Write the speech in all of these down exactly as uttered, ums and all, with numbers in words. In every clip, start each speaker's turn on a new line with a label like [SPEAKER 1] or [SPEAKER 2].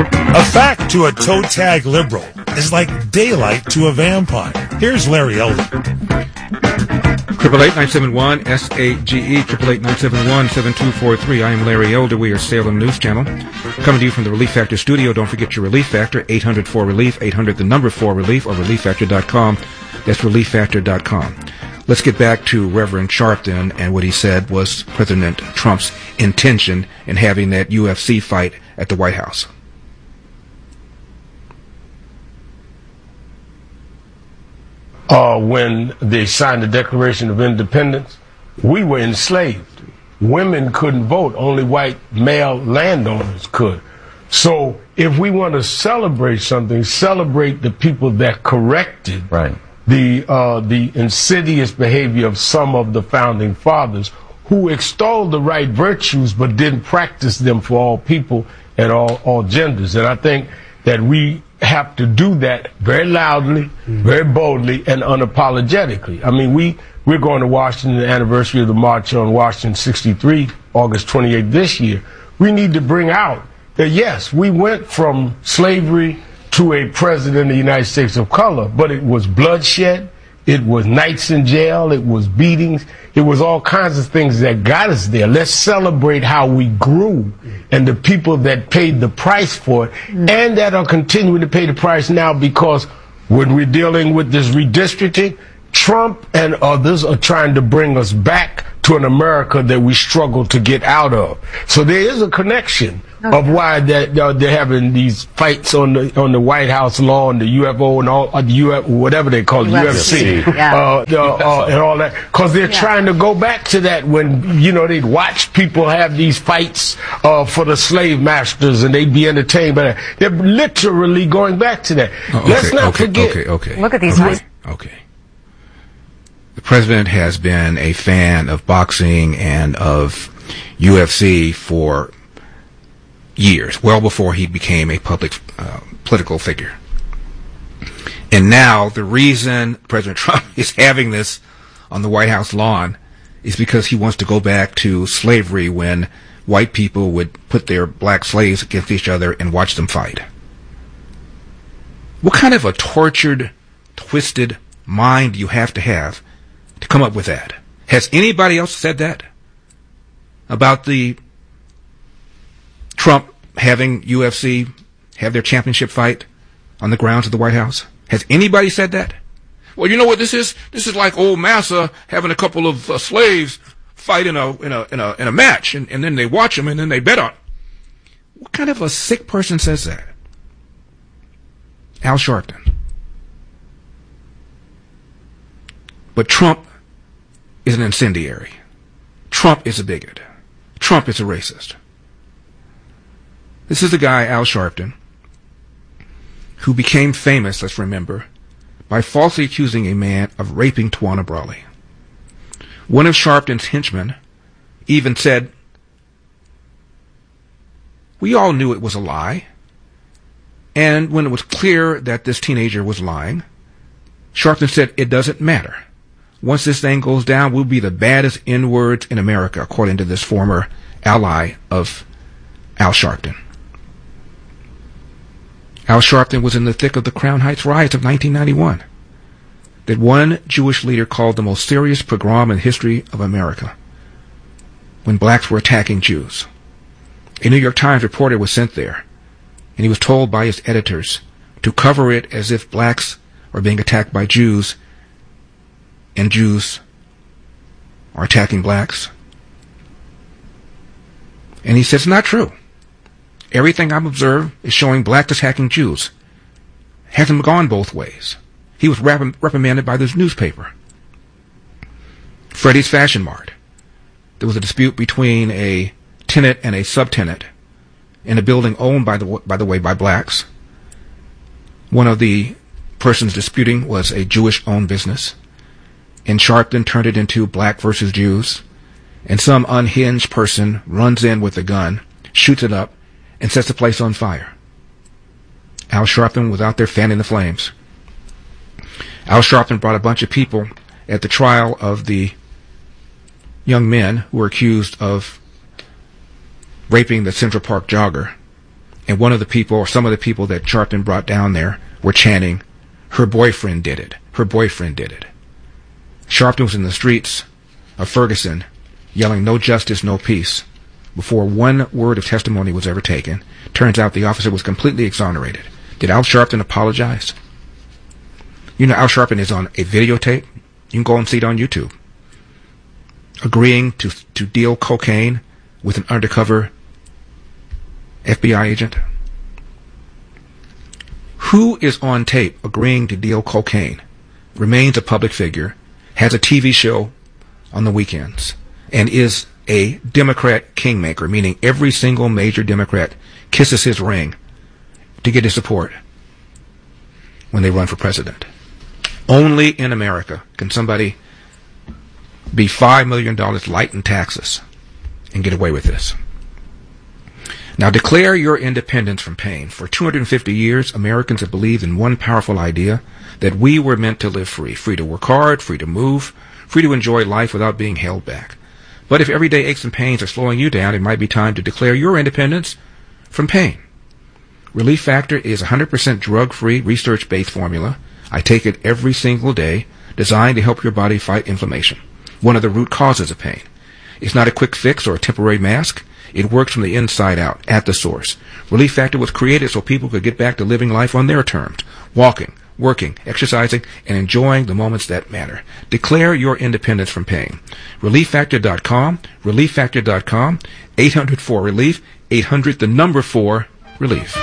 [SPEAKER 1] A fact to a toe tag liberal is like daylight to a vampire. Here's Larry Elder.
[SPEAKER 2] Triple eight nine seven one S A G E triple eight nine seven one seven two four three. I am Larry Elder. We are Salem News Channel, coming to you from the Relief Factor studio. Don't forget your Relief Factor, eight hundred four relief, eight hundred the number four relief, or relief factor dot com. That's relief factor dot com. Let's get back to Reverend Sharpton and what he said was President Trump's intention in having that U F C fight at the White House.
[SPEAKER 3] Uh, when they signed the Declaration of Independence, we were enslaved. Women couldn't vote. Only white male landowners could. So if we want to celebrate something, celebrate the people that corrected
[SPEAKER 4] right.
[SPEAKER 3] the uh, the insidious behavior of some of the founding fathers who extolled the right virtues but didn't practice them for all people and all, all genders. And I think that we have to do that very loudly, mm-hmm. very boldly, and unapologetically. I mean, we, we're going to Washington, the anniversary of the March on Washington sixty-three, August twenty-eighth this year. We need to bring out that, yes, we went from slavery to a president of the United States of color, but it was bloodshed, it was nights in jail, it was beatings, it was all kinds of things that got us there. Let's celebrate how we grew and the people that paid the price for it and that are continuing to pay the price now, because when we're dealing with this redistricting, Trump and others are trying to bring us back to an America that we struggle to get out of. So there is a connection okay. of why that uh, they're having these fights on the on the White House lawn, the U F O and all uh, the U F whatever they call it, U F C, yeah. uh, the, uh, and all that, because they're yeah. trying to go back to that when you know they'd watch people have these fights uh, for the slave masters and they'd be entertained by that. They're literally going back to that.
[SPEAKER 2] Oh, okay,
[SPEAKER 3] Let's not
[SPEAKER 2] okay,
[SPEAKER 3] forget.
[SPEAKER 2] Okay, okay.
[SPEAKER 5] Look at these.
[SPEAKER 2] Okay. okay. The president has been a fan of boxing and of U F C for years, well before he became a public uh, political figure. And now the reason President Trump is having this on the White House lawn is because he wants to go back to slavery when white people would put their black slaves against each other and watch them fight. What kind of a tortured, twisted mind do you have to have to come up with that? Has anybody else said that about the Trump having U F C have their championship fight on the grounds of the White House? Has anybody said that? Well, you know what this is? This is like old Massa having a couple of uh, slaves fight in a in a in a in a match, and, and then they watch them and then they bet on. What kind of a sick person says that? Al Sharpton. But Trump is an incendiary. Trump is a bigot. Trump is a racist. This is the guy, Al Sharpton, who became famous, let's remember, by falsely accusing a man of raping Tawana Brawley. One of Sharpton's henchmen even said, we all knew it was a lie, and when it was clear that this teenager was lying, Sharpton said, it doesn't matter. Once this thing goes down, we'll be the baddest N-words in America, according to this former ally of Al Sharpton. Al Sharpton was in the thick of the Crown Heights riots of nineteen ninety-one, that one Jewish leader called the most serious pogrom in the history of America, when blacks were attacking Jews. A New York Times reporter was sent there, and he was told by his editors to cover it as if blacks were being attacked by Jews and Jews are attacking blacks. And he says, it's not true. Everything I've observed is showing blacks attacking Jews. Hasn't gone both ways. He was rep- reprimanded by this newspaper. Freddy's Fashion Mart. There was a dispute between a tenant and a subtenant in a building owned, by the, by the way, by blacks. One of the persons disputing was a Jewish-owned business. And Sharpton turned it into black versus Jews, and some unhinged person runs in with a gun, shoots it up, and sets the place on fire. Al Sharpton was out there fanning the flames. Al Sharpton brought a bunch of people at the trial of the young men who were accused of raping the Central Park jogger And one of the people, or some of the people that Sharpton brought down there, were chanting, "Her boyfriend did it. Her boyfriend did it." Sharpton was in the streets of Ferguson yelling, "No justice, no peace," before one word of testimony was ever taken. Turns out the officer was completely exonerated. Did Al Sharpton apologize? You know, Al Sharpton is on a videotape. You can go and see it on YouTube. Agreeing to to deal cocaine with an undercover F B I agent. Who is on tape agreeing to deal cocaine, remains a public figure, has a T V show on the weekends, and is a Democrat kingmaker, meaning every single major Democrat kisses his ring to get his support when they run for president? Only in America can somebody be five million dollars light in taxes and get away with this. Now, declare your independence from pain. For two hundred fifty years, Americans have believed in one powerful idea, that we were meant to live free, free to work hard, free to move, free to enjoy life without being held back. But if everyday aches and pains are slowing you down, it might be time to declare your independence from pain. Relief Factor is a one hundred percent drug-free, research-based formula. I take it every single day, designed to help your body fight inflammation, one of the root causes of pain. It's not a quick fix or a temporary mask. It works from the inside out, at the source. Relief Factor was created so people could get back to living life on their terms, walking, working, exercising, and enjoying the moments that matter. Declare your independence from pain. relief factor dot com, relief factor dot com, eight hundred four relief, eight hundred the number four relief.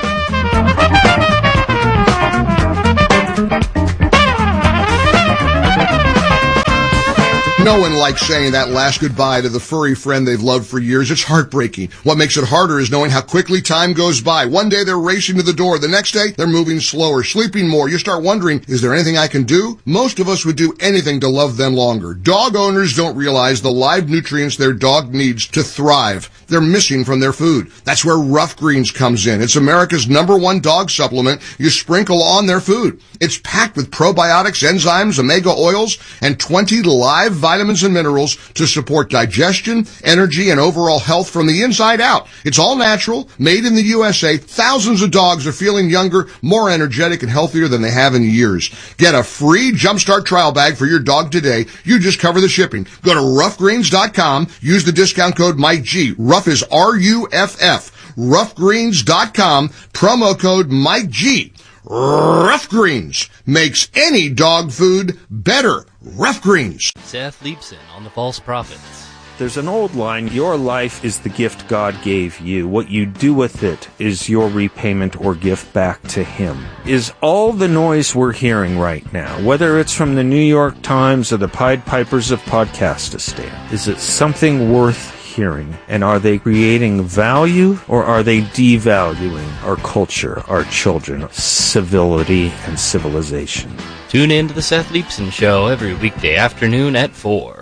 [SPEAKER 4] No one likes saying that last goodbye to the furry friend they've loved for years. It's heartbreaking. What makes it harder is knowing how quickly time goes by. One day they're racing to the door. The next day they're moving slower, sleeping more. You start wondering, is there anything I can do? Most of us would do anything to love them longer. Dog owners don't realize the live nutrients their dog needs to thrive. They're missing from their food. That's where Rough Greens comes in. It's America's number one dog supplement you sprinkle on their food. It's packed with probiotics, enzymes, omega oils, and twenty live vitamins and minerals to support digestion, energy, and overall health from the inside out. It's all natural, made in the U S A. Thousands of dogs are feeling younger, more energetic, and healthier than they have in years. Get a free Jumpstart trial bag for your dog today. You just cover the shipping. Go to rough greens dot com. Use the discount code Mike G. Rough is R U F F. rough greens dot com. Promo code Mike G. Rough Greens makes any dog food better. Rough Greens.
[SPEAKER 5] Seth Leibson on the False Prophets.
[SPEAKER 6] There's an old line, your life is the gift God gave you. What you do with it is your repayment or gift back to Him. Is all the noise we're hearing right now, whether it's from the New York Times or the Pied Pipers of Podcastistan, is it something worth hearing? And are they creating value, or are they devaluing our culture, our children, civility, and civilization?
[SPEAKER 5] Tune in to the Seth Leibson Show every weekday afternoon at four.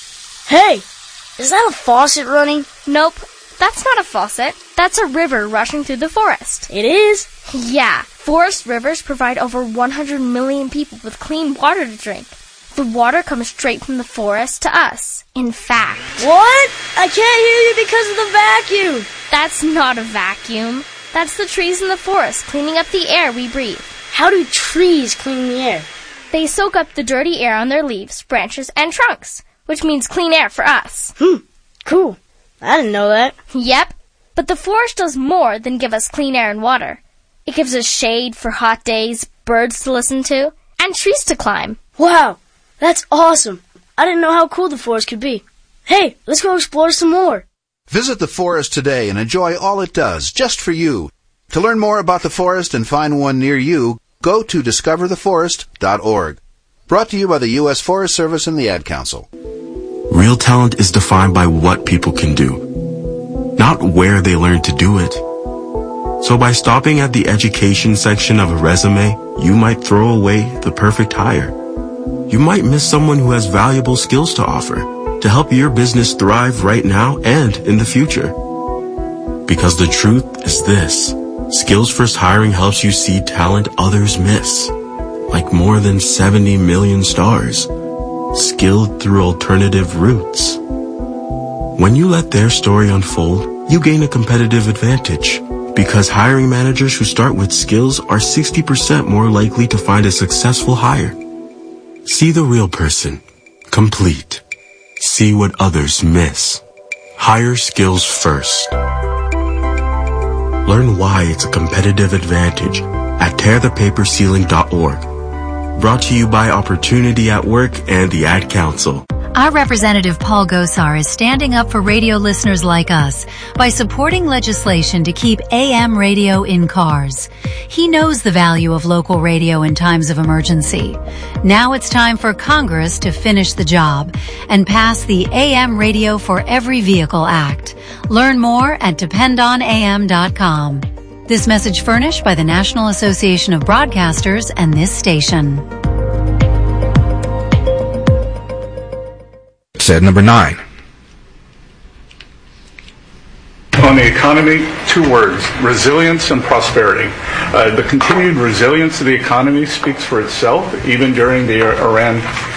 [SPEAKER 7] Hey, is that a faucet running?
[SPEAKER 8] Nope, that's not a faucet. That's a river rushing through the forest.
[SPEAKER 7] It is?
[SPEAKER 8] Yeah, forest rivers provide over one hundred million people with clean water to drink. The water comes straight from the forest to us. In fact...
[SPEAKER 7] What? I can't hear you because of the vacuum.
[SPEAKER 8] That's not a vacuum. That's the trees in the forest cleaning up the air we breathe.
[SPEAKER 7] How do trees clean the air?
[SPEAKER 8] They soak up the dirty air on their leaves, branches, and trunks, which means clean air for us.
[SPEAKER 7] Hmm, cool. I didn't know that.
[SPEAKER 8] Yep, but the forest does more than give us clean air and water. It gives us shade for hot days, birds to listen to, and trees to climb.
[SPEAKER 7] Wow, that's awesome. I didn't know how cool the forest could be. Hey, let's go explore some more.
[SPEAKER 9] Visit the forest today and enjoy all it does, just for you. To learn more about the forest and find one near you, go to discover the forest dot org. Brought to you by the U S Forest Service and the Ad Council.
[SPEAKER 10] Real talent is defined by what people can do, not where they learn to do it. So by stopping at the education section of a resume, you might throw away the perfect hire. You might miss someone who has valuable skills to offer to help your business thrive right now and in the future. Because the truth is this. Skills First Hiring helps you see talent others miss, like more than seventy million stars, skilled through alternative routes. When you let their story unfold, you gain a competitive advantage because hiring managers who start with skills are sixty percent more likely to find a successful hire. See the real person. Complete. See what others miss. Hire skills first. Learn why it's a competitive advantage at tear the paper ceiling dot org. Brought to you by Opportunity at Work and the Ad Council.
[SPEAKER 11] Our Representative Paul Gosar is standing up for radio listeners like us by supporting legislation to keep A M radio in cars. He knows the value of local radio in times of emergency. Now it's time for Congress to finish the job and pass the A M Radio for Every Vehicle Act. Learn more at depend on A M dot com. This message furnished by the National Association of Broadcasters and this station.
[SPEAKER 2] Said number nine.
[SPEAKER 12] On the economy, two words, resilience and prosperity. Uh, the continued resilience of the economy speaks for itself, even during the Iran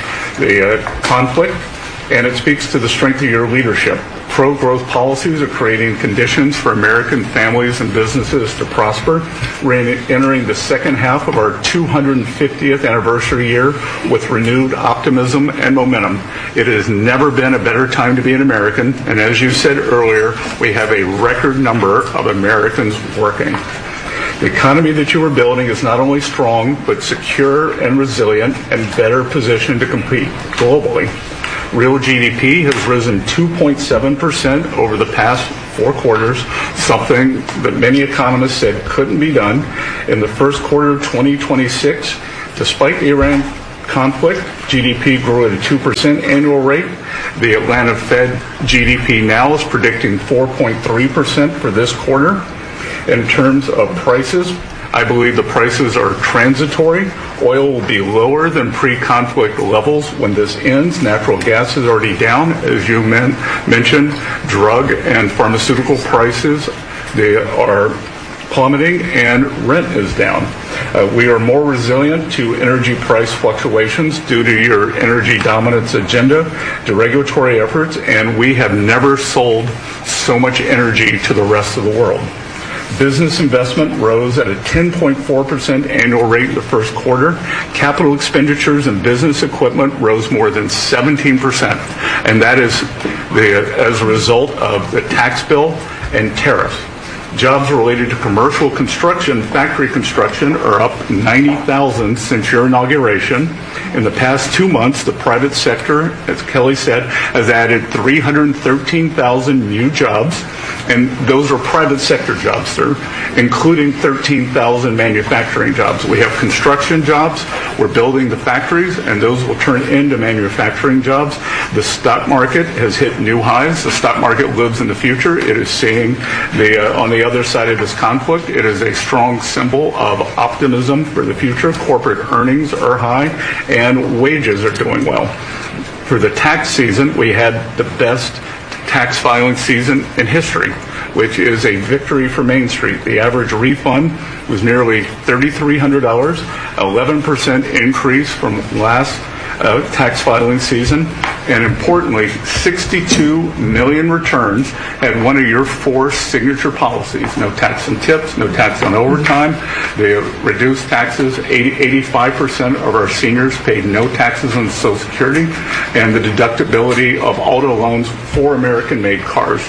[SPEAKER 12] the uh, conflict, and it speaks to the strength of your leadership. Pro-growth policies are creating conditions for American families and businesses to prosper. We're entering the second half of our two hundred fiftieth anniversary year with renewed optimism and momentum. It has never been a better time to be an American, and as you said earlier, we have a record number of Americans working. The economy that you are building is not only strong, but secure and resilient and better positioned to compete globally. Real G D P has risen two point seven percent over the past four quarters, something that many economists said couldn't be done. In the first quarter of twenty twenty-six, despite the Iran conflict, G D P grew at a two percent annual rate. The Atlanta Fed G D P now is predicting four point three percent for this quarter. In terms of prices, I believe the prices are transitory. Oil will be lower than pre-conflict levels when this ends. Natural gas is already down, as you men- mentioned. Drug and pharmaceutical prices, they are plummeting, and rent is down. Uh, we are more resilient to energy price fluctuations due to your energy dominance agenda, to regulatory efforts, and we have never sold so much energy to the rest of the world. Business investment rose at a ten point four percent annual rate in the first quarter. Capital expenditures and business equipment rose more than seventeen percent, and that is the, as a result of the tax bill and tariffs. Jobs related to commercial construction, factory construction, are up ninety thousand since your inauguration. In the past two months, the private sector, as Kelly said, has added three hundred thirteen thousand new jobs, and those are private sector jobs, sir, including thirteen thousand manufacturing jobs. We have construction jobs, we're building the factories, and those will turn into manufacturing jobs. The stock market has hit new highs. The stock market lives in the future. It is seeing the, uh, on the other side of this conflict, it is a strong symbol of optimism for the future. Corporate earnings are high, and wages are doing well. For the tax season, we had the best tax filing season in history, which is a victory for Main Street. The average refund was nearly three thousand three hundred dollars, eleven percent increase from last uh, tax filing season, and importantly, sixty-two million returns had one of your four signature policies: no tax on tips, no tax on overtime. They reduced taxes. eighty, eighty-five percent of our seniors paid no taxes on Social Security, and the deductibility of auto loans for American-made cars.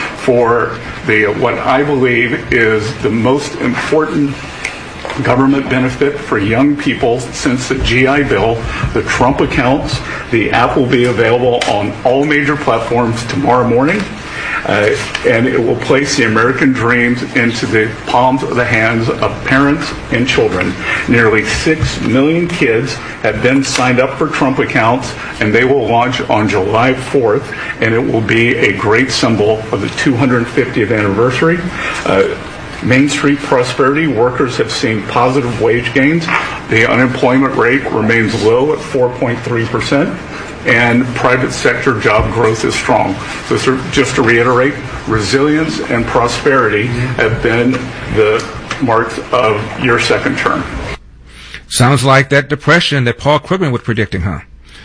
[SPEAKER 12] For the what I believe is the most important government benefit for young people since the G I Bill, the Trump accounts. The app will be available on all major platforms tomorrow morning, uh, and it will place the American dreams into the palms of the hands of parents and children. Nearly six million kids have been signed up for Trump accounts, and they will launch on July fourth, and it will be a great symbol of the two hundred fiftieth anniversary. Uh, Main Street prosperity, workers have seen positive wage gains. The unemployment rate remains low at four point three percent, and private sector job growth is strong. So sir, just to reiterate, resilience and prosperity have been the marks of your second term.
[SPEAKER 2] Sounds like that depression that Paul Krugman was predicting, huh?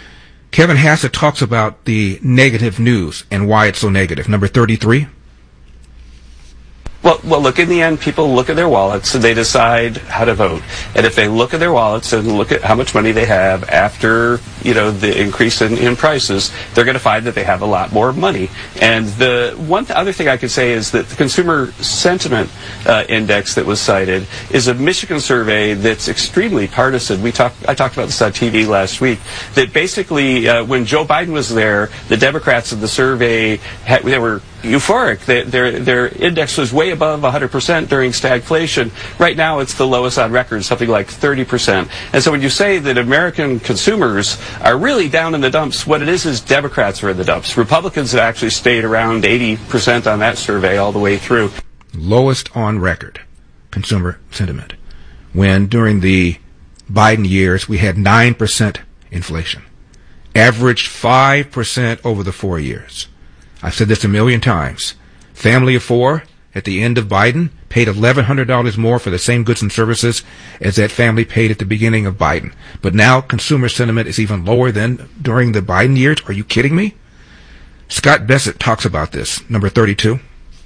[SPEAKER 2] Kevin Hassett talks about the negative news and why it's so negative. Number thirty-three.
[SPEAKER 13] Well, well, look, in the end, people look at their wallets and they decide how to vote. And if they look at their wallets and look at how much money they have after, you know, the increase in, in prices, they're going to find that they have a lot more money. And the one th- other thing I could say is that the Consumer Sentiment uh, Index that was cited is a Michigan survey that's extremely partisan. We talked, I talked about this on T V last week, that basically uh, when Joe Biden was there, the Democrats in the survey, had, they were euphoric. They, their their index was way above one hundred percent during stagflation. Right now, it's the lowest on record, something like thirty percent. And so when you say that American consumers are really down in the dumps, what it is is Democrats are in the dumps. Republicans have actually stayed around eighty percent on that survey all the way through.
[SPEAKER 2] Lowest on record, consumer sentiment. When during the Biden years, we had nine percent inflation. Averaged five percent over the four years. I've said this a million times. Family of four at the end of Biden paid eleven hundred dollars more for the same goods and services as that family paid at the beginning of Biden. But now consumer sentiment is even lower than during the Biden years. Are you kidding me? Scott Bessett talks about this. Number thirty-two.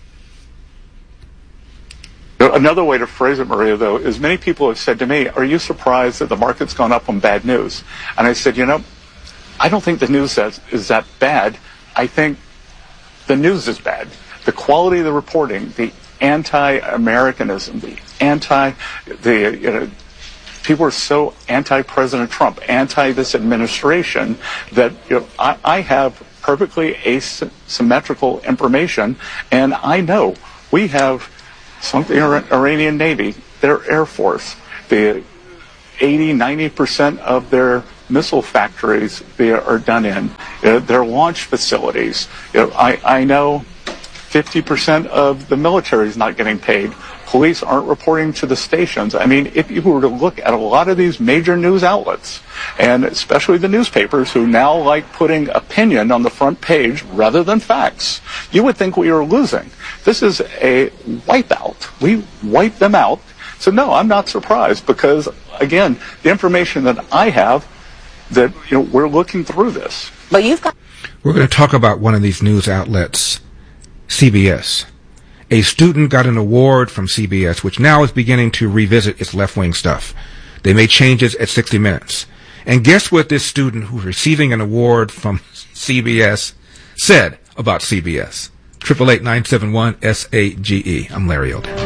[SPEAKER 12] Another way to phrase it, Maria, though, is many people have said to me, are you surprised that the market's gone up on bad news? And I said, you know, I don't think the news is, is that bad. I think the news is bad. The quality of the reporting, the anti-Americanism, the anti, the, you know, people are so anti-President Trump, anti this administration that, you know, I, I have perfectly asymmetrical information, and I know we have some the Iranian Navy, their Air Force, the eighty, ninety percent of their missile factories they are done in, uh, their launch facilities. You know, I, I know fifty percent of the military is not getting paid. Police aren't reporting to the stations. I mean, if you were to look at a lot of these major news outlets, and especially the newspapers who now like putting opinion on the front page rather than facts, you would think we are losing. This is a wipeout. We wipe them out. So no, I'm not surprised because, again, the information that I have, that, you know, we're looking through this.
[SPEAKER 14] But you've got.
[SPEAKER 2] We're going to talk about one of these news outlets, C B S. A student got an award from C B S, which now is beginning to revisit its left-wing stuff. They made changes at sixty minutes. And guess what this student who's receiving an award from C B S said about C B S? eight eight eight, nine seven one, S A G E. I'm Larry Elder.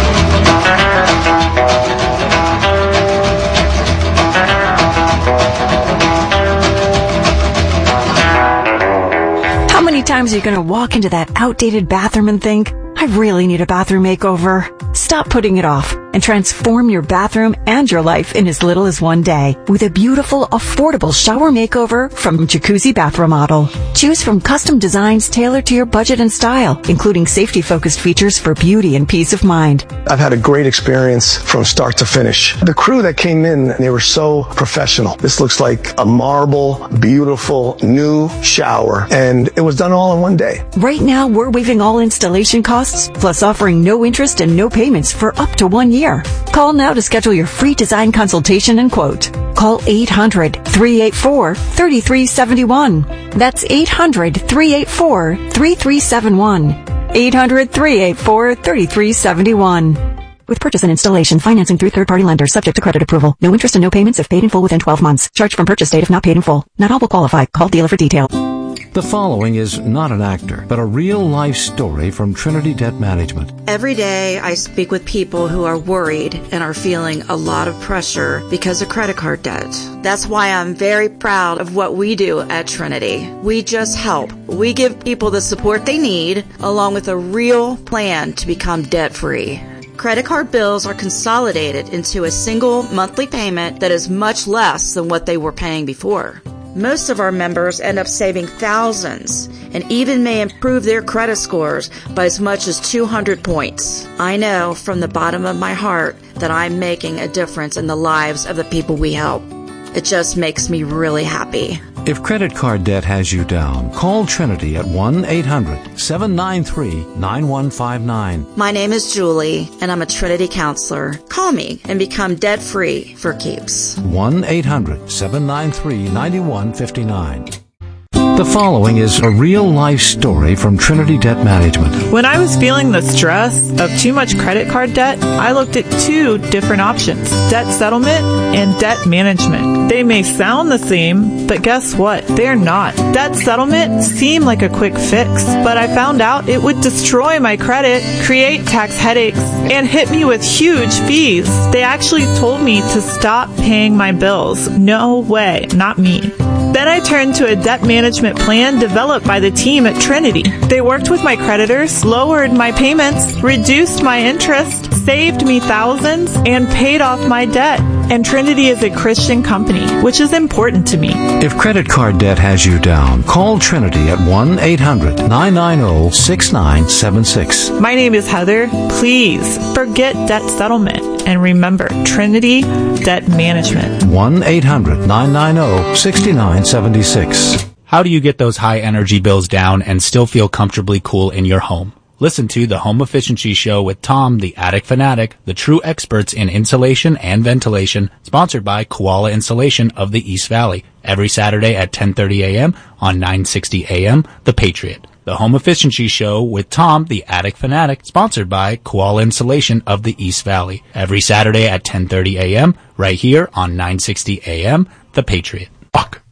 [SPEAKER 14] How many times are you going to walk into that outdated bathroom and think, I really need a bathroom makeover? Stop putting it off and transform your bathroom and your life in as little as one day with a beautiful, affordable shower makeover from Jacuzzi Bath Remodel. Choose from custom designs tailored to your budget and style, including safety-focused features for beauty and peace of mind.
[SPEAKER 15] I've had a great experience from start to finish. The crew that came in, they were so professional. This looks like a marble, beautiful, new shower, and it was done all in one day.
[SPEAKER 14] Right now, we're waiving all installation costs, plus offering no interest and no payments for up to one year. Call now to schedule your free design consultation and quote. Call eight hundred, three eight four, three three seven one. That's eight hundred, three eight four, three three seven one. eight hundred, three eight four, three three seven one. With purchase and installation, financing through third-party lenders, subject to credit approval. No interest and no payments if paid in full within twelve months. Charged from purchase date if not paid in full. Not all will qualify. Call dealer for detail.
[SPEAKER 16] The following is not an actor, but a real-life story from Trinity Debt Management.
[SPEAKER 17] Every day I speak with people who are worried and are feeling a lot of pressure because of credit card debt. That's why I'm very proud of what we do at Trinity. We just help. We give people the support they need, along with a real plan to become debt-free. Credit card bills are consolidated into a single monthly payment that is much less than what they were paying before. Most of our members end up saving thousands and even may improve their credit scores by as much as two hundred points. I know from the bottom of my heart that I'm making a difference in the lives of the people we help. It just makes me really happy.
[SPEAKER 16] If credit card debt has you down, call Trinity at one eight hundred, seven nine three, nine one five nine.
[SPEAKER 17] My name is Julie, and I'm a Trinity counselor. Call me and become debt-free for keeps.
[SPEAKER 16] one eight hundred, seven nine three, nine one five nine. The following is a real-life story from Trinity Debt Management.
[SPEAKER 18] When I was feeling the stress of too much credit card debt, I looked at two different options, debt settlement and debt management. They may sound the same, but guess what? They're not. Debt settlement seemed like a quick fix, but I found out it would destroy my credit, create tax headaches, and hit me with huge fees. They actually told me to stop paying my bills. No way, not me. Then I turned to a debt management plan developed by the team at Trinity. They worked with my creditors, lowered my payments, reduced my interest, saved me thousands, and paid off my debt. And Trinity is a Christian company, which is important to me.
[SPEAKER 16] If credit card debt has you down, call Trinity at one eight hundred nine nine zero six nine seven six.
[SPEAKER 18] My name is Heather. Please forget debt settlement and remember Trinity Debt Management.
[SPEAKER 16] one eight hundred nine nine zero six nine seven six.
[SPEAKER 19] How do you get those high energy bills down and still feel comfortably cool in your home? Listen to the Home Efficiency Show with Tom, the Attic Fanatic, the true experts in insulation and ventilation, sponsored by Koala Insulation of the East Valley, every Saturday at ten thirty a.m. on nine sixty A M, The Patriot. The Home Efficiency Show with Tom, the Attic Fanatic, sponsored by Koala Insulation of the East Valley, every Saturday at ten thirty a.m., right here on nine sixty A M, The Patriot. Fuck.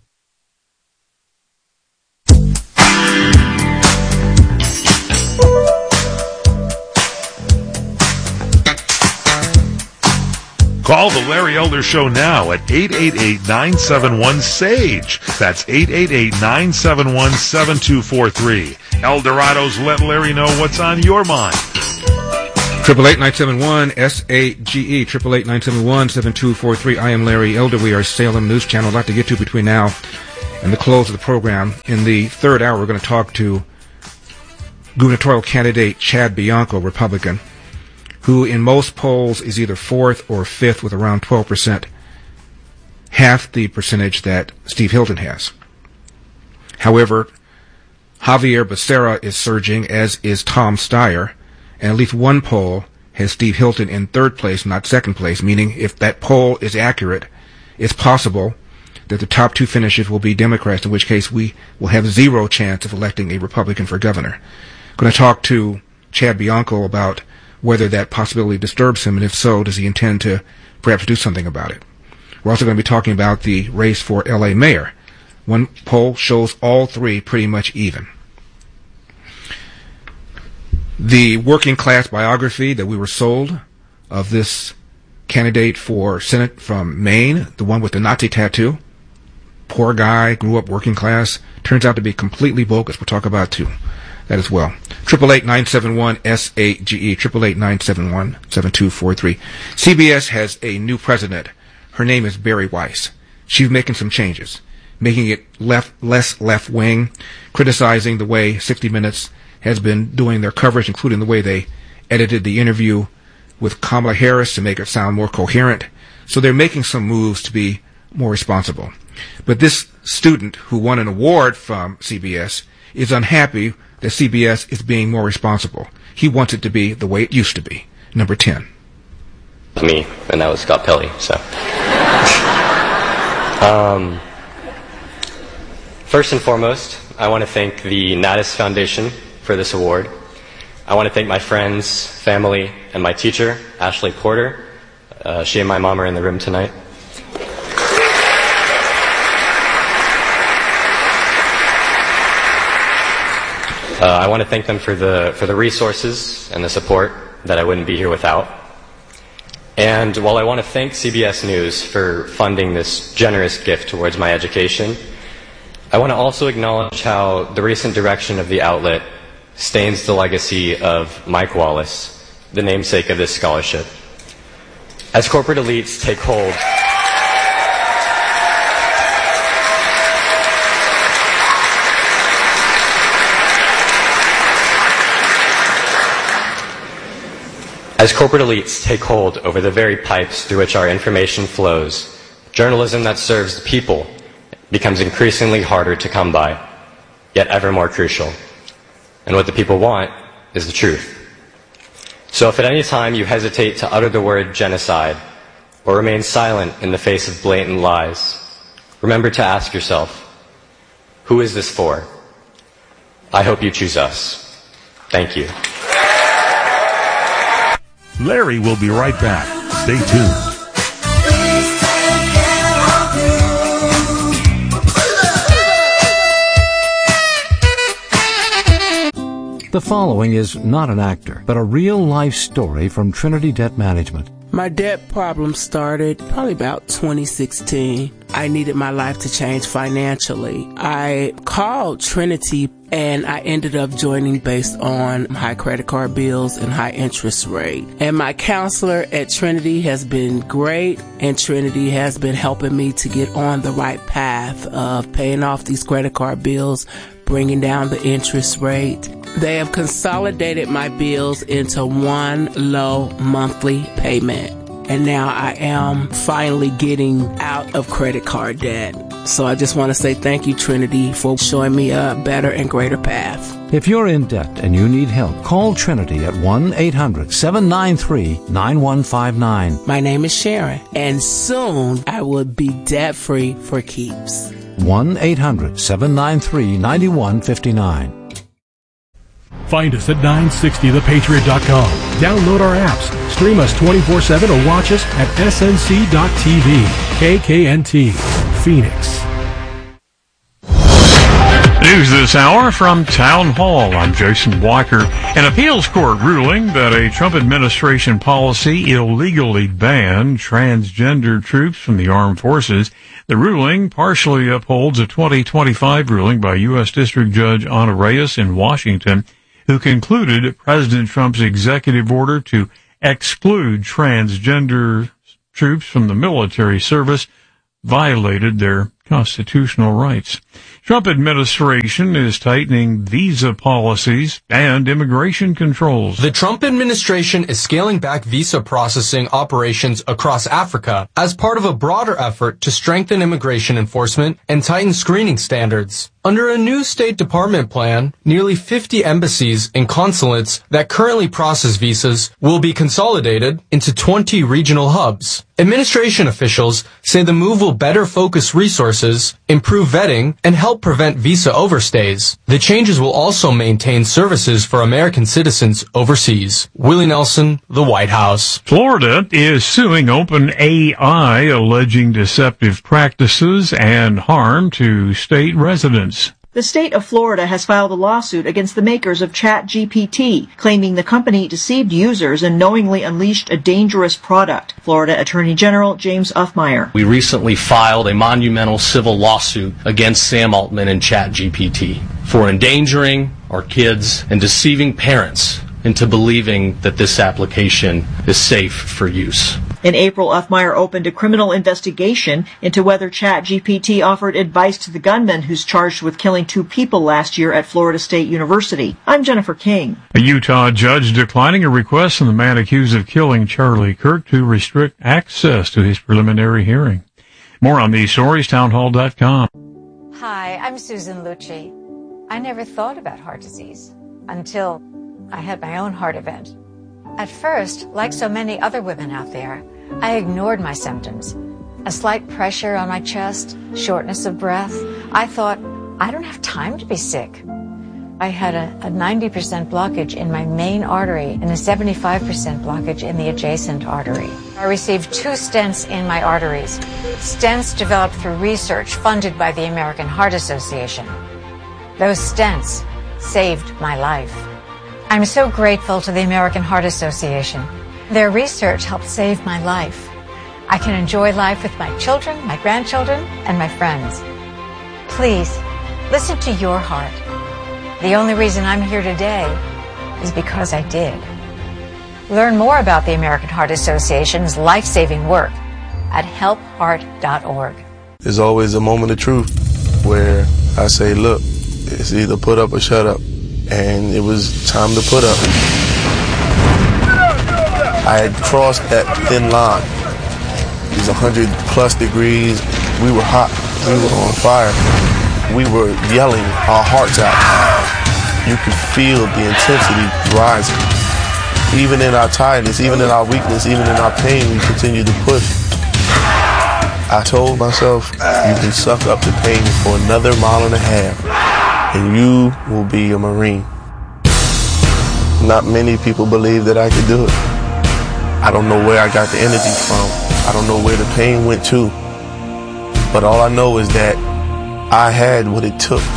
[SPEAKER 1] Call the Larry Elder Show now at eight eight eight nine seven one S A G E. That's eight eight eight nine seven one seven two four three. Eldorado's Let Larry Know What's on Your Mind.
[SPEAKER 2] Triple eight nine seven one S A G E. Triple eight nine seven one seven two four three. I am Larry Elder. We are Salem News Channel. A lot to get to between now and the close of the program. In the third hour, we're going to talk to gubernatorial candidate Chad Bianco, Republican, who in most polls is either fourth or fifth with around twelve percent, half the percentage that Steve Hilton has. However, Javier Becerra is surging, as is Tom Steyer, and at least one poll has Steve Hilton in third place, not second place, meaning if that poll is accurate, it's possible that the top two finishes will be Democrats, in which case we will have zero chance of electing a Republican for governor. I'm going to talk to Chad Bianco about whether that possibility disturbs him, and if so, does he intend to perhaps do something about it. We're also going to be talking about the race for L A mayor. One poll shows all three pretty much even. The working class biography that we were sold of this candidate for Senate from Maine, the one with the Nazi tattoo, poor guy, grew up working class, turns out to be completely bogus. We'll talk about too. That as well. Triple eight nine seven one S A G E. Triple eight nine seven one seven two four three. C B S has a new president. Her name is Bari Weiss. She's making some changes, making it left less left wing, criticizing the way sixty minutes has been doing their coverage, including the way they edited the interview with Kamala Harris to make it sound more coherent. So they're making some moves to be more responsible. But this student who won an award from C B S is unhappy that C B S is being more responsible. He wants it to be the way it used to be. Number ten.
[SPEAKER 20] Me, and that was Scott Pelley. So, um, first and foremost, I want to thank the Natus Foundation for this award. I want to thank my friends, family, and my teacher, Ashley Porter. Uh, she and my mom are in the room tonight. Uh, I want to thank them for the for the resources and the support that I wouldn't be here without. And while I want to thank C B S News for funding this generous gift towards my education, I want to also acknowledge how the recent direction of the outlet stains the legacy of Mike Wallace, the namesake of this scholarship. As corporate elites take hold As corporate elites take hold over the very pipes through which our information flows, journalism that serves the people becomes increasingly harder to come by, yet ever more crucial. And what the people want is the truth. So if at any time you hesitate to utter the word genocide or remain silent in the face of blatant lies, remember to ask yourself, Who is this for? I hope you choose us. Thank you.
[SPEAKER 1] Larry will be right back. Stay tuned.
[SPEAKER 16] The following is not an actor, but a real-life story from Trinity Debt Management.
[SPEAKER 21] My debt problem started probably about twenty sixteen. I needed my life to change financially. I called Trinity and I ended up joining based on high credit card bills and high interest rate. And my counselor at Trinity has been great, and Trinity has been helping me to get on the right path of paying off these credit card bills, bringing down the interest rate. They have consolidated my bills into one low monthly payment. And now I am finally getting out of credit card debt. So I just want to say thank you, Trinity, for showing me a better and greater path.
[SPEAKER 16] If you're in debt and you need help, call Trinity at one eight hundred seven nine three nine one five nine.
[SPEAKER 21] My name is Sharon, and soon I will be debt-free for keeps.
[SPEAKER 16] one eight hundred seven nine three nine one five nine.
[SPEAKER 22] Find us at nine sixty the patriot dot com. Download our apps, stream us twenty-four seven, or watch us at S N C dot T V. K K N T, Phoenix.
[SPEAKER 23] News this hour from Town Hall. I'm Jason Walker. An appeals court ruling that a Trump administration policy illegally banned transgender troops from the armed forces. The ruling partially upholds a twenty twenty-five ruling by U S District Judge Ana Reyes in Washington, who concluded President Trump's executive order to exclude transgender troops from the military service violated their constitutional rights. Trump administration is tightening visa policies and immigration controls.
[SPEAKER 24] The Trump administration is scaling back visa processing operations across Africa as part of a broader effort to strengthen immigration enforcement and tighten screening standards. Under a new State Department plan, nearly fifty embassies and consulates that currently process visas will be consolidated into twenty regional hubs. Administration officials say the move will better focus resources, improve vetting, and help prevent visa overstays. The changes will also maintain services for American citizens overseas. Willie Nelson, The White House.
[SPEAKER 23] Florida is suing OpenAI, alleging deceptive practices and harm to state residents.
[SPEAKER 25] The state of Florida has filed a lawsuit against the makers of ChatGPT, claiming the company deceived users and knowingly unleashed a dangerous product. Florida Attorney General James Uffmeyer.
[SPEAKER 26] We recently filed a monumental civil lawsuit against Sam Altman and ChatGPT for endangering our kids and deceiving parents into believing that this application is safe for use.
[SPEAKER 25] In April, Uffmeyer opened a criminal investigation into whether ChatGPT offered advice to the gunman who's charged with killing two people last year at Florida State University. I'm Jennifer King.
[SPEAKER 23] A Utah judge declining a request from the man accused of killing Charlie Kirk to restrict access to his preliminary hearing. More on these stories, townhall dot com.
[SPEAKER 27] Hi, I'm Susan Lucci. I never thought about heart disease until I had my own heart event. At first, like so many other women out there, I ignored my symptoms. A slight pressure on my chest, shortness of breath. I thought, I don't have time to be sick. I had a, a ninety percent blockage in my main artery and a seventy-five percent blockage in the adjacent artery. I received two stents in my arteries. Stents developed through research funded by the American Heart Association. Those stents saved my life. I'm so grateful to the American Heart Association. Their research helped save my life. I can enjoy life with my children, my grandchildren, and my friends. Please, listen to your heart. The only reason I'm here today is because I did. Learn more about the American Heart Association's life-saving work at help heart dot org.
[SPEAKER 28] There's always a moment of truth where I say, look, it's either put up or shut up. And it was time to put up. I had crossed that thin line. It was one hundred plus degrees. We were hot. We were on fire. We were yelling our hearts out. You could feel the intensity rising. Even in our tiredness, even in our weakness, even in our pain, we continued to push. I told myself, you can suck up the pain for another mile and a half, and you will be a Marine. Not many people believe that I could do it. I don't know where I got the energy from. I don't know where the pain went to. But all I know is that I had what it took.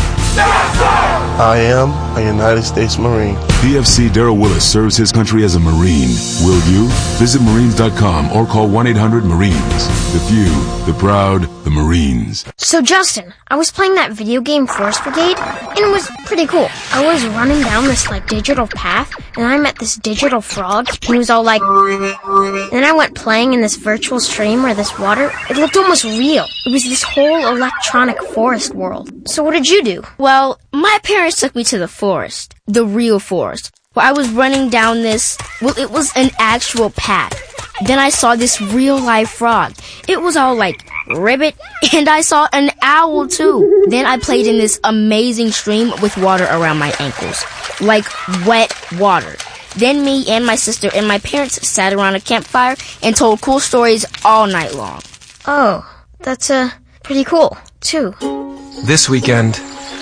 [SPEAKER 28] I am a United States Marine.
[SPEAKER 3] P F C Darrell Willis serves his country as a Marine. Will you? Visit Marines dot com or call one eight hundred Marines. The few, the proud, the Marines.
[SPEAKER 4] So Justin, I was playing that video game Forest Brigade, and it was pretty cool. I was running down this like digital path, and I met this digital frog, and he was all like... And then I went playing in this virtual stream where this water, it looked almost real. It was this whole electronic forest world. So what did you do?
[SPEAKER 5] Well, my parents took me to the forest, the real forest, where I was running down this, well, it was an actual path. Then I saw this real-life frog. It was all like, ribbit, and I saw an owl too. Then I played in this amazing stream with water around my ankles, like wet water. Then me and my sister and my parents sat around a campfire and told cool stories all night long.
[SPEAKER 4] Oh, that's, uh, pretty cool, too.
[SPEAKER 6] This weekend,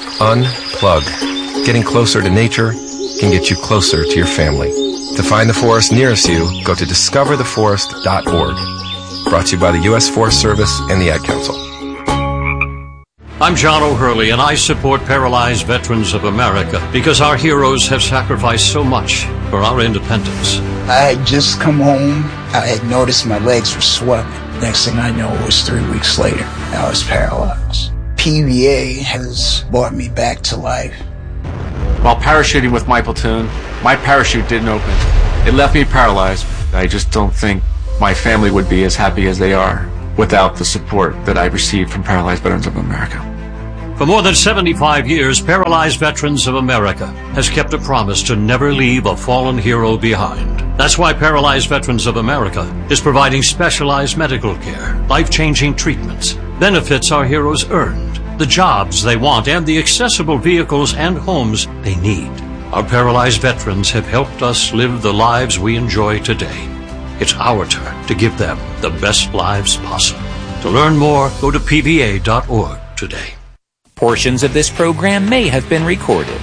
[SPEAKER 6] unplug. Getting closer to nature can get you closer to your family. To find the forest nearest you, go to discover the forest dot org. Brought to you by the U S Forest Service and the Ad Council.
[SPEAKER 7] I'm John O'Hurley, and I support Paralyzed Veterans of America because our heroes have sacrificed so much for our independence.
[SPEAKER 8] I had just come home. I had noticed my legs were swelling. Next thing I know, it was three weeks later. I was paralyzed. P V A has brought me back to life.
[SPEAKER 9] While parachuting with my platoon, my parachute didn't open. It left me paralyzed. I just don't think my family would be as happy as they are without the support that I received from Paralyzed Veterans of America.
[SPEAKER 7] For more than seventy-five years, Paralyzed Veterans of America has kept a promise to never leave a fallen hero behind. That's why Paralyzed Veterans of America is providing specialized medical care, life-changing treatments, benefits our heroes earned, the jobs they want, and the accessible vehicles and homes they need. Our paralyzed veterans have helped us live the lives we enjoy today. It's our turn to give them the best lives possible. To learn more, go to P V A dot org today.
[SPEAKER 10] Portions of this program may have been recorded.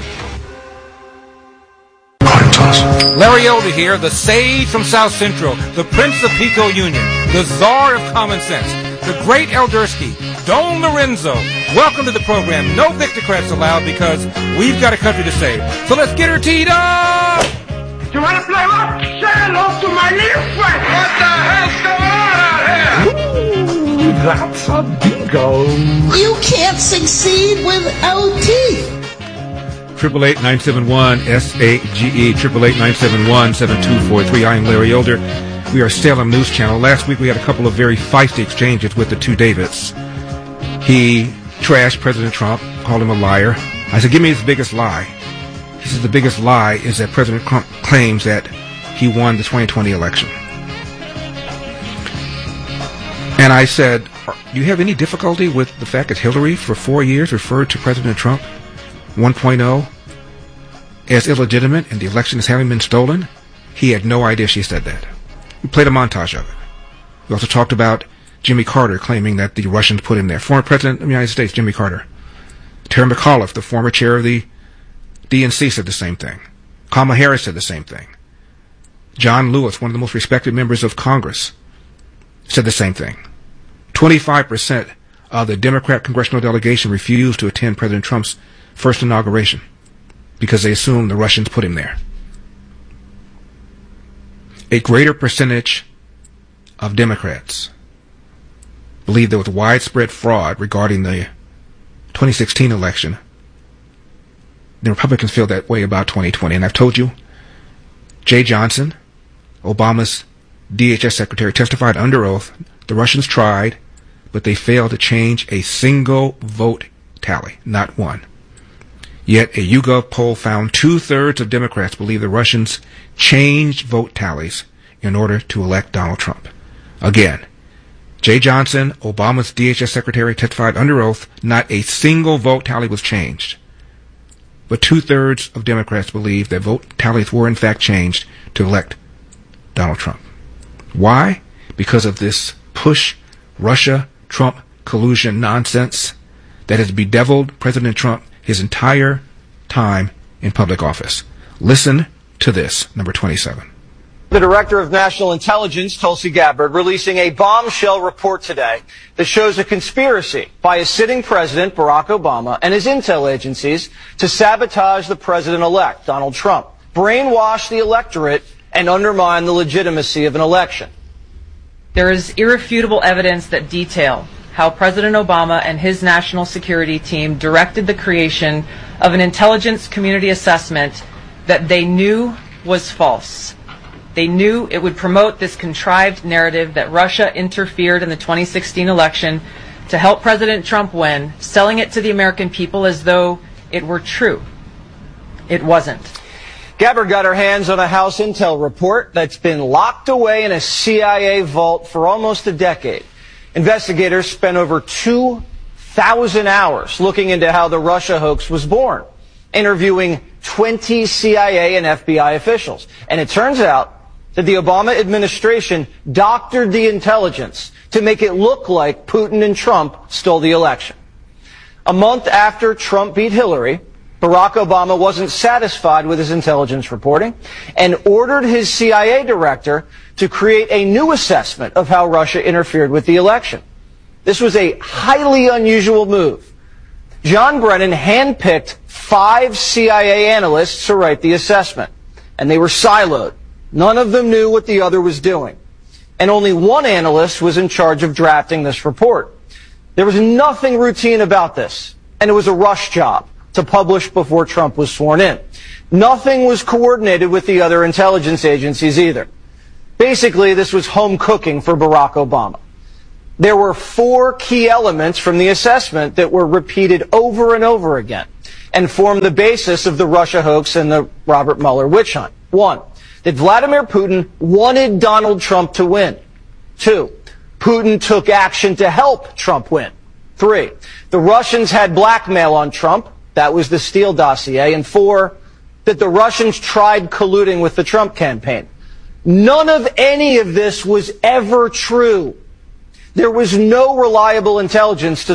[SPEAKER 29] Larry Elder here, the sage from South Central, the Prince of Pico Union, the Czar of Common Sense, the great Eldersky, Don Lorenzo. Welcome to the program. No Victocrats allowed because we've got a country to save. So let's get her teed up!
[SPEAKER 30] You want to play what? Say hello to my little friend. What the hell's going on out here? Ooh, that's a bingo.
[SPEAKER 31] You can't succeed without teeth.
[SPEAKER 2] Triple eight nine seven one S A G E. Triple eight nine seven one seven two four three. I am Larry Elder. We are Salem News Channel. Last week we had a couple of very feisty exchanges with the two Davids. He trashed President Trump, called him a liar. I said, give me his biggest lie. He says the biggest lie is that President Trump claims that he won the twenty twenty election. And I said, do you have any difficulty with the fact that Hillary for four years referred to President Trump one point oh as illegitimate and the election as having been stolen? He had no idea she said that. We played a montage of it. We also talked about Jimmy Carter claiming that the Russians put him there. Former President of the United States, Jimmy Carter. Terry McAuliffe, the former chair of the D N C, said the same thing. Kamala Harris said the same thing. John Lewis, one of the most respected members of Congress, said the same thing. twenty-five percent of the Democrat congressional delegation refused to attend President Trump's first inauguration because they assumed the Russians put him there. A greater percentage of Democrats believe there was widespread fraud regarding the twenty sixteen election. The Republicans feel that way about twenty twenty. And I've told you, Jay Johnson, Obama's D H S secretary, testified under oath. The Russians tried, but they failed to change a single vote tally, not one. Yet a YouGov poll found two-thirds of Democrats believe the Russians changed vote tallies in order to elect Donald Trump. Again, Jay Johnson, Obama's D H S secretary, testified under oath, not a single vote tally was changed. But two-thirds of Democrats believe that vote tallies were in fact changed to elect Donald Trump. Why? Because of this push Russia Trump collusion nonsense that has bedeviled President Trump his entire time in public office. Listen to this, number twenty-seven.
[SPEAKER 1] The Director of National Intelligence, Tulsi Gabbard, releasing a bombshell report today that shows a conspiracy by a sitting president, Barack Obama, and his intel agencies to sabotage the president-elect, Donald Trump, brainwash the electorate, and undermine the legitimacy of an election.
[SPEAKER 11] There is irrefutable evidence that detail how President Obama and his national security team directed the creation of an intelligence community assessment that they knew was false. They knew it would promote this contrived narrative that Russia interfered in the twenty sixteen election to help President Trump win, selling it to the American people as though it were true. It wasn't.
[SPEAKER 1] Gabbard got her hands on a House intel report that's been locked away in a C I A vault for almost a decade. Investigators spent over two thousand hours looking into how the Russia hoax was born, interviewing twenty C I A and F B I officials. And it turns out that the Obama administration doctored the intelligence to make it look like Putin and Trump stole the election. A month after Trump beat Hillary, Barack Obama wasn't satisfied with his intelligence reporting and ordered his C I A director to create a new assessment of how Russia interfered with the election. This was a highly unusual move. John Brennan handpicked five C I A analysts to write the assessment, and they were siloed. None of them knew what the other was doing. And only one analyst was in charge of drafting this report. There was nothing routine about this, and it was a rush job to publish before Trump was sworn in. Nothing was coordinated with the other intelligence agencies either. Basically, this was home cooking for Barack Obama. There were four key elements from the assessment that were repeated over and over again and formed the basis of the Russia hoax and the Robert Mueller witch hunt. One, that Vladimir Putin wanted Donald Trump to win. Two, Putin took action to help Trump win. Three, the Russians had blackmail on Trump. That was the Steele dossier. And four, that the Russians tried colluding with the Trump campaign. None of any of this was ever true. There was no reliable intelligence to